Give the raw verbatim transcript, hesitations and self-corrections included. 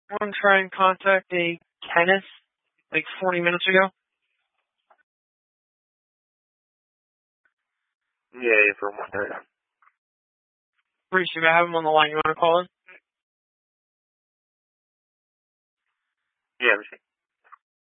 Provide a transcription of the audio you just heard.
Someone try and contact a Kenneth like forty minutes ago? Yeah, yeah, for one minute. Appreciate it. I have him on the line. You want to call in? Yeah, everything.